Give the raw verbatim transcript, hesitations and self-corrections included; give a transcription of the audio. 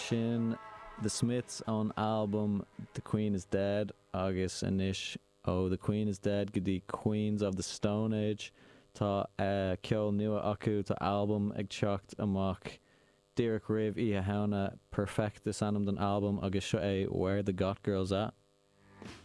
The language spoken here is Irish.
sin The Smiths on album The Queen is Dead agus inis ó The Queen is Dead go dtí Queens of the Stone Age tá uh, ceol nua acu tá album ag teacht amach Díreach ribh í a hana perfectus anam don album agus seo é Where the Got Girls At